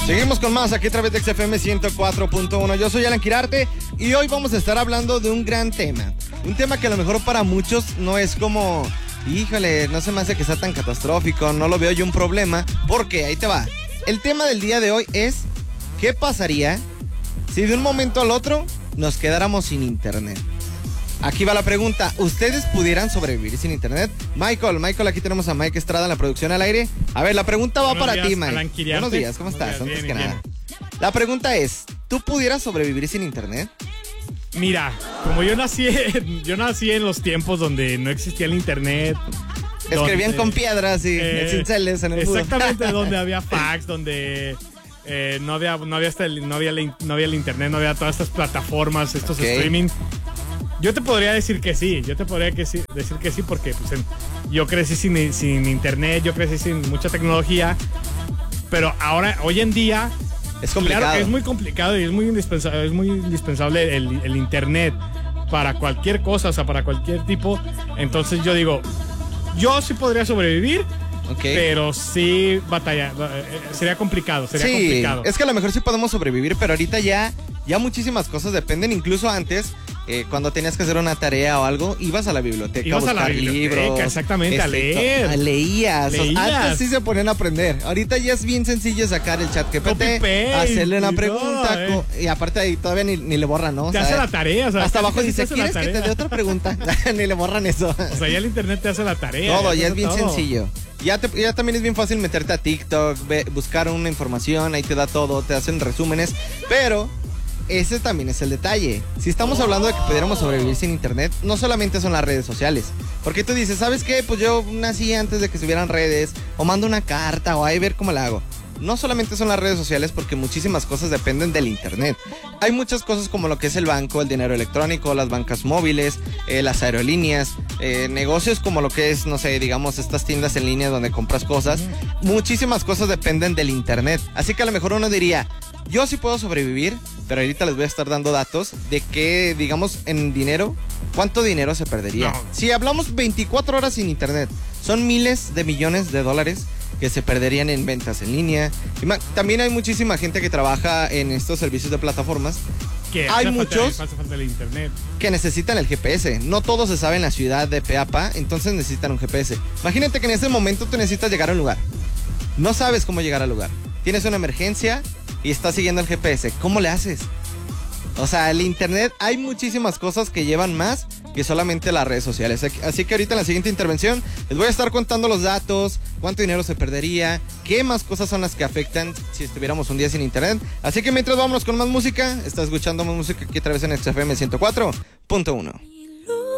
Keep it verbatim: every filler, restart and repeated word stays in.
Seguimos con más aquí a través de X F M ciento cuatro punto uno. Yo soy Alan Quirarte y hoy vamos a estar hablando de un gran tema. Un tema que a lo mejor para muchos no es como, híjole, no se me hace que sea tan catastrófico, no lo veo yo un problema, porque ahí te va. El tema del día de hoy es, ¿qué pasaría si de un momento al otro nos quedáramos sin internet? Aquí va la pregunta, ¿ustedes pudieran sobrevivir sin internet? Michael, Michael, aquí tenemos a Mike Estrada en la producción al aire. A ver, la pregunta va Buenos para días, ti, Mike. Alan Quiriarte. Buenos días, ¿cómo Buenos estás? días, Antes bien, que bien. nada. La pregunta es, ¿tú pudieras sobrevivir sin internet? Mira, como yo nací, en, yo nací en los tiempos donde no existía el internet. Escribían donde, con piedras y eh, cinceles en el muro. Exactamente, donde había fax, donde eh, no había, no había hasta el, no había el, no había el internet, no había todas estas plataformas, estos Okay. streaming. Yo te podría decir que sí, yo te podría que sí, decir que sí porque pues, en, yo crecí sin, sin internet, yo crecí sin mucha tecnología, pero ahora, hoy en día, Es complicado. claro que es muy complicado y es muy indispensable, es muy indispensable el, el internet para cualquier cosa, o sea, para cualquier tipo. Entonces yo digo, yo sí podría sobrevivir, Okay. pero sí batalla, eh, sería complicado, sería sí, complicado. es que a lo mejor sí podemos sobrevivir, pero ahorita ya, ya muchísimas cosas dependen. Incluso antes, eh, cuando tenías que hacer una tarea o algo, ibas a la biblioteca Ibas a a la buscar biblioteca, libros. exactamente, a leer. to- Leías. O sea, Leías. antes sí se ponían a aprender. Ahorita ya es bien sencillo sacar el chat G P T, Copy-paste hacerle una y pregunta. todo, eh. co- Y aparte ahí todavía ni, ni le borran, ¿no? O Te sea, hace la tarea, o sea, hasta casi abajo casi dice, te hace la ¿quieres que te tarea?" dé otra pregunta? Ni le borran eso. O sea, ya el internet te hace la tarea. Todo, te ya hace es bien todo. sencillo. Ya, te- ya también es bien fácil meterte a TikTok, ve- buscar una información, ahí te da todo, te hacen resúmenes, pero ese también es el detalle. Si estamos hablando de que pudiéramos sobrevivir sin internet, no solamente son las redes sociales, porque tú dices, ¿sabes qué? Pues yo nací antes de que subieran redes, o mando una carta, o ahí ver cómo la hago. No solamente son las redes sociales, porque muchísimas cosas dependen del internet. Hay muchas cosas como lo que es el banco, el dinero electrónico, las bancas móviles, eh, las aerolíneas, eh, negocios como lo que es, no sé, digamos, estas tiendas en línea donde compras cosas. Muchísimas cosas dependen del internet. Así que a lo mejor uno diría, yo sí puedo sobrevivir, pero ahorita les voy a estar dando datos de que, digamos, en dinero, ¿cuánto dinero se perdería? No. Si hablamos veinticuatro horas sin internet, son miles de millones de dólares que se perderían en ventas en línea. Y ma- también hay muchísima gente que trabaja en estos servicios de plataformas Que Hay hace muchos- Falta, hace falta el internet. que necesitan el G P S. No todo se sabe en la ciudad de pe a pa, entonces necesitan un G P S. Imagínate que en ese momento tú necesitas llegar a un lugar. No sabes cómo llegar al lugar. Tienes una emergencia y estás siguiendo el G P S. ¿Cómo le haces? O sea, el internet, hay muchísimas cosas que llevan más que solamente las redes sociales. Así que ahorita en la siguiente intervención les voy a estar contando los datos, cuánto dinero se perdería, qué más cosas son las que afectan si estuviéramos un día sin internet. Así que mientras vámonos con más música, estás escuchando más música aquí a través en X F M ciento cuatro punto uno.